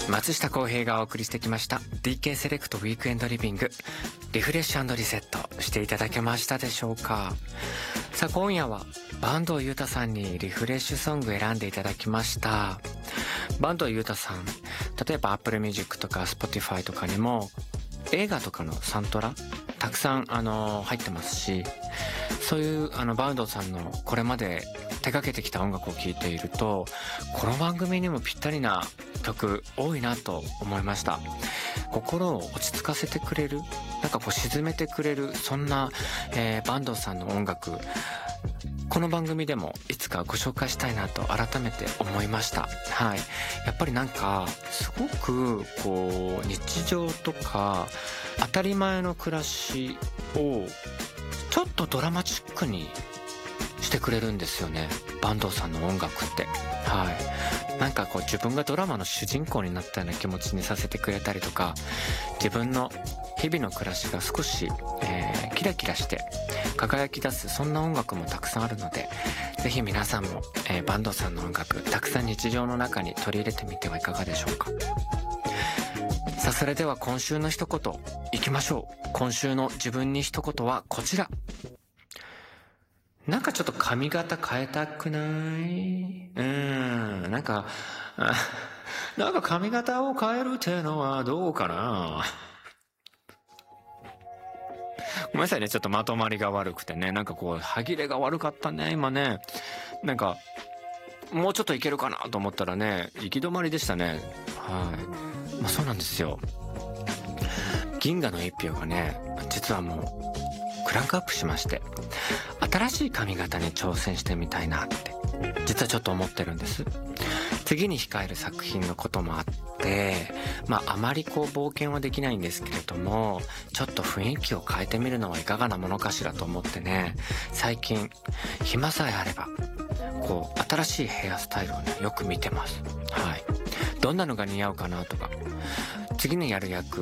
松下洸平がお送りしてきました DK セレクトウィークエンドリビング。リフレッシュ&リセットしていただけましたでしょうか。さあ今夜は坂東裕太さんにリフレッシュソング選んでいただきました。坂東裕太さん、例えば Apple Music とか Spotify とかにも映画とかのサントラたくさん入ってますし、そういう坂東さんのこれまで手掛けてきた音楽を聴いていると、この番組にもぴったりな曲多いなと思いました。心を落ち着かせてくれる、なんかこう沈めてくれる、そんな、坂東さんの音楽、この番組でもいつかご紹介したいなと改めて思いました。はい。やっぱりなんかすごくこう日常とか当たり前の暮らしをちょっとドラマチックにしてくれるんですよね、坂東さんの音楽って。はい。なんかこう自分がドラマの主人公になったような気持ちにさせてくれたりとか、自分の日々の暮らしが少し、キラキラして輝き出す、そんな音楽もたくさんあるので、ぜひ皆さんも、坂東さんの音楽たくさん日常の中に取り入れてみてはいかがでしょうか。さあそれでは今週の一言いきましょう。今週の自分に一言はこちら。なんかちょっと髪型変えたくない？なんか髪型を変えるっていうのはどうかな。ごめんなさいね、ちょっとまとまりが悪くてね、なんかこう歯切れが悪かったね今ね。なんかもうちょっといけるかなと思ったらね、行き止まりでしたね。はい。まあそうなんですよ。銀河の一票がね、実はもうクランクアップしまして、新しい髪型に挑戦してみたいなって実はちょっと思ってるんです。次に控える作品のこともあって、あまりこう冒険はできないんですけれども、ちょっと雰囲気を変えてみるのはいかがなものかしらと思ってね、最近暇さえあればこう新しいヘアスタイルをねよく見てます。はい。どんなのが似合うかなとか、次にやる役